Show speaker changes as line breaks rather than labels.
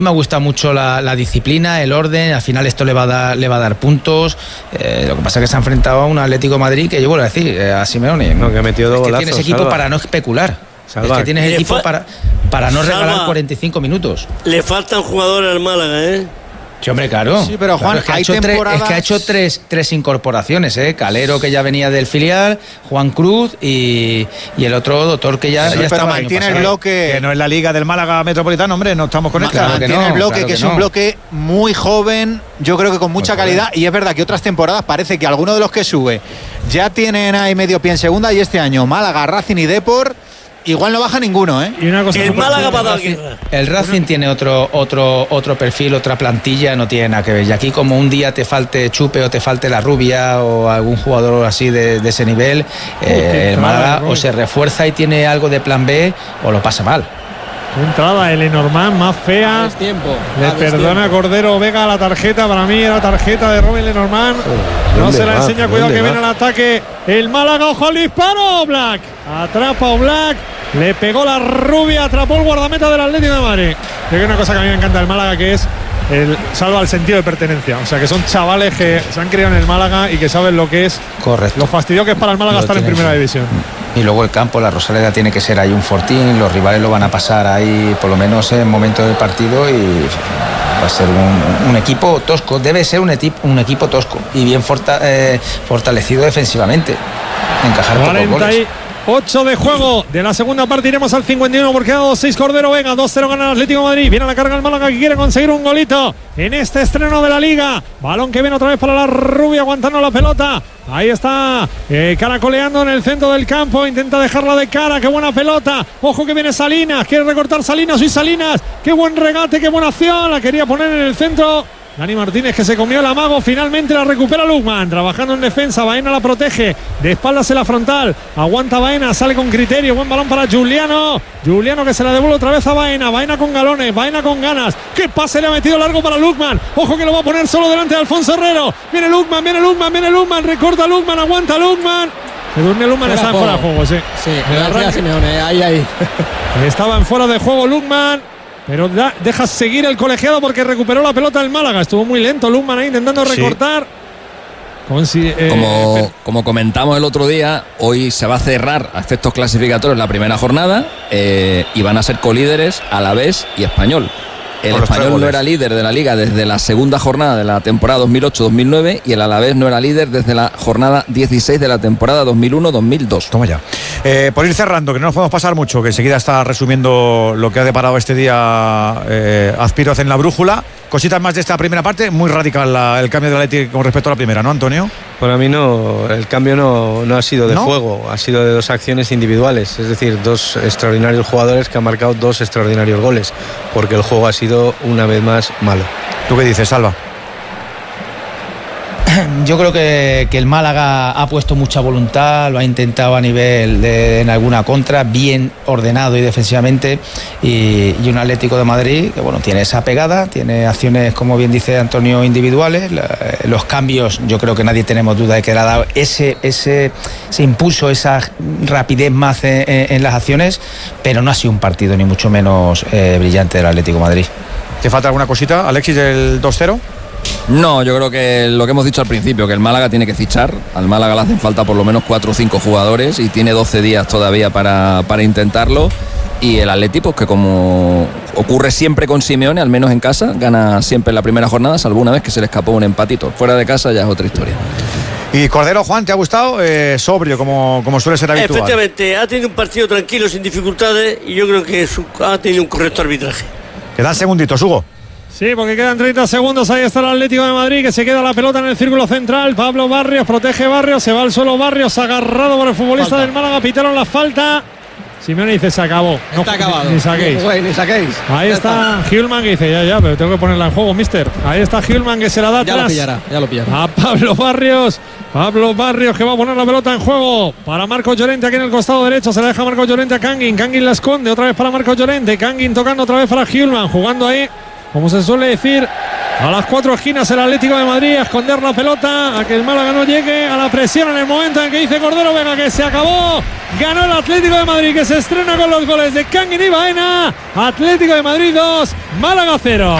Me gusta mucho la disciplina, el orden. Al final esto le va a dar puntos. Lo que pasa es que se ha enfrentado a un Atlético de Madrid que yo vuelvo a decir, a Simeone.
No, que ha metido 2 golazos.
Tienes equipo
Salva.
para no especular.
Salva.
Es que tienes equipo para no regalar
Salva.
45 minutos.
Le faltan jugadores al Málaga, ¿eh?
Sí, hombre, claro.
Sí, pero Juan,
claro, es que
hay temporadas...
es que ha hecho tres incorporaciones, Calero, que ya venía del filial, Juan Cruz y el otro doctor que ya
pero
estaba
mantiene
el
el bloque.
Que no es la Liga del Málaga Metropolitano, hombre, no estamos con esto.
Claro que
Mantiene
no,
el bloque,
claro
que
que
es un
no.
bloque muy joven, yo creo que con mucha calidad. Y es verdad que otras temporadas parece que alguno de los que sube ya tienen ahí medio pie en segunda, y este año Málaga, Racing y Depor igual no baja ninguno, ¿eh?
Y una cosa
El
muy
Málaga va a dar
Racing,
guerra.
el Racing tiene otro perfil, otra plantilla, no tiene nada que ver. Y aquí, como un día te falte Chupe o te falte la Rubia o algún jugador así de ese nivel, el Málaga o se refuerza y tiene algo de plan B o lo pasa mal.
Qué entrada, el Lenormand, más fea.
Es tiempo.
Le perdona Cordero Vega la tarjeta. Para mí era tarjeta de Robin Lenormand. No se la enseña, cuidado que viene al ataque el Málaga. Ojo al disparo, Black. Atrapa a Black. Le pegó la Rubia, atrapó el guardameta del Atlético de Madrid. Y hay una cosa que a mí me encanta del Málaga, que es salva el sentido de pertenencia. O sea, que son chavales que se han criado en el Málaga y que saben lo que es,
Correcto.
lo fastidio que es para el Málaga estar en primera división.
Y luego el campo, la Rosaleda tiene que ser ahí un fortín, los rivales lo van a pasar ahí por lo menos en momentos del partido y va a ser un equipo tosco, debe ser un equipo tosco y bien fortalecido defensivamente. Encajar pocos goles.
8 de juego de la segunda parte, iremos al 51 porque ha dado 6 Cordero Vega, 2-0 gana el Atlético de Madrid. Viene a la carga el Málaga que quiere conseguir un golito en este estreno de la Liga. Balón que viene otra vez para la Rubia, aguantando la pelota. Ahí está caracoleando en el centro del campo, intenta dejarla de cara, qué buena pelota. Ojo que viene Salinas, quiere recortar Salinas y Salinas. Qué buen regate, qué buena acción, la quería poner en el centro. Dani Martínez, que se comió el amago, finalmente la recupera Lukman, trabajando en defensa. Baena la protege, de espaldas en la frontal, aguanta Baena, sale con criterio, buen balón para Giuliano que se la devuelve otra vez a Baena con galones, Baena con ganas. Qué pase le ha metido largo para Lukman, ojo que lo va a poner solo delante de Alfonso Herrero. Viene Lukman, recorta Lukman, aguanta Lukman. Se durmió Lukman, está en fuera de juego, sí.
Sí, gracias Simeone, ahí.
Estaba en fuera de juego Lukman, pero deja seguir el colegiado porque recuperó la pelota el Málaga. Estuvo muy lento Lukman ahí intentando recortar.
Como comentamos el otro día, hoy se va a cerrar a efectos clasificatorios la primera jornada y van a ser colíderes Alavés y Español. El Español no era líder de la Liga desde la segunda jornada de la temporada 2008-2009 y el Alavés no era líder desde la jornada 16 de la temporada 2001-2002.
Toma ya. Por ir cerrando, que no nos podemos pasar mucho, que enseguida está resumiendo lo que ha deparado este día Azpiroz en la brújula. Cositas más de esta primera parte, muy radical el cambio del Atlético con respecto a la primera, ¿no, Antonio?
Para mí no, el cambio no ha sido de juego, ha sido de 2 acciones individuales, es decir, 2 extraordinarios jugadores que han marcado 2 extraordinarios goles, porque el juego ha sido una vez más malo.
¿Tú qué dices, Salva?
Yo creo que el Málaga ha puesto mucha voluntad, lo ha intentado a nivel en alguna contra, bien ordenado y defensivamente, y un Atlético de Madrid que bueno, tiene esa pegada, tiene acciones, como bien dice Antonio, individuales. Los cambios, yo creo que nadie tenemos duda de que le ha dado ese impulso, esa rapidez más en las acciones, pero no ha sido un partido ni mucho menos brillante del Atlético de Madrid.
¿Te falta alguna cosita, Alexis, del 2-0?
No, yo creo que lo que hemos dicho al principio, que el Málaga tiene que fichar. Al Málaga le hacen falta por lo menos 4 o 5 jugadores y tiene 12 días todavía para intentarlo. Y el Atlético, que como ocurre siempre con Simeone, al menos en casa, gana siempre en la primera jornada, salvo una vez que se le escapó un empatito. Fuera de casa ya es otra historia.
Y Cordero, Juan, ¿te ha gustado? Sobrio, como suele ser habitual.
Efectivamente, ha tenido un partido tranquilo, sin dificultades, y yo creo que ha tenido un correcto arbitraje.
Quedan segunditos, Hugo.
Sí, porque quedan 30 segundos. Ahí está el Atlético de Madrid, que se queda la pelota en el círculo central. Pablo Barrios protege Barrios, se va al suelo Barrios, agarrado por el futbolista del Málaga. Pitaron la falta. Simeone dice, se acabó.
Está acabado.
Ni saquéis.
Ni saquéis.
Ahí está Hjulman, que dice, ya, pero tengo que ponerla en juego, mister. Ahí está Hjulman, que se la da atrás.
Ya lo pillará.
A Pablo Barrios, que va a poner la pelota en juego para Marcos Llorente aquí en el costado derecho. Se la deja Marcos Llorente a Kangin. Kangin la esconde otra vez para Marcos Llorente. Kangin tocando otra vez para Hjulman, jugando ahí, como se suele decir, a las 4 esquinas el Atlético de Madrid, a esconder la pelota, a que el Málaga no llegue a la presión en el momento en que dice Cordero Vega que se acabó. ganó el Atlético de Madrid, que se estrena con los goles de Kangin y Baena. Atlético de Madrid 2, Málaga 0.